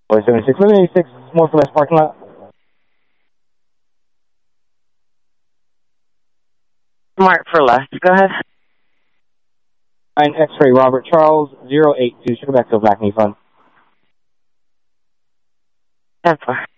476, 1186, more for less parking lot. Mark for left. Go ahead. 9 X-ray Robert Charles, 082, should go back to a Black Knee Fund. 10-4.